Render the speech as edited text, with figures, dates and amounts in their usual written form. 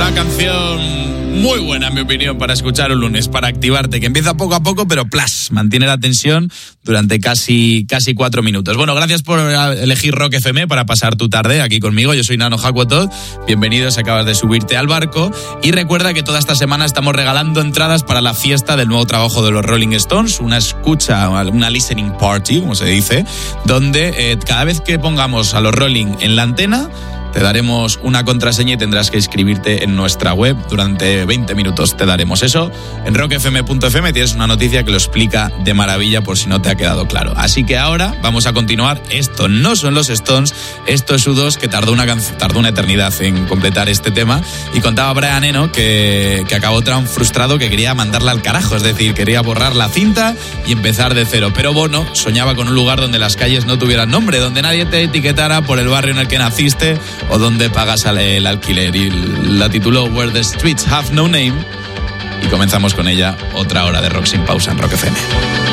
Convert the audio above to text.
una canción muy buena, en mi opinión, para escuchar un lunes, para activarte, que empieza poco a poco, pero mantiene la tensión durante casi 4 minutos. Bueno, gracias por elegir Rock FM para pasar tu tarde aquí conmigo. Yo soy Nano Hakuotot. Bienvenidos, acabas de subirte al barco. Y recuerda que toda esta semana estamos regalando entradas para la fiesta del nuevo trabajo de los Rolling Stones, una listening party, como se dice, donde cada vez que pongamos a los Rolling en la antena, te daremos una contraseña y tendrás que inscribirte en nuestra web. Durante 20 minutos te daremos eso. En rockfm.fm tienes una noticia que lo explica de maravilla por si no te ha quedado claro. Así que ahora vamos a continuar. Esto no son los Stones, esto es U2, que tardó una eternidad en completar este tema. Y contaba Brian Eno que acabó tan frustrado que quería mandarla al carajo. Es decir, quería borrar la cinta y empezar de cero. Pero Bono soñaba con un lugar donde las calles no tuvieran nombre, donde nadie te etiquetara por el barrio en el que naciste o donde pagas el alquiler, y la tituló Where the Streets Have No Name, y comenzamos con ella otra hora de rock sin pausa en Rock FM.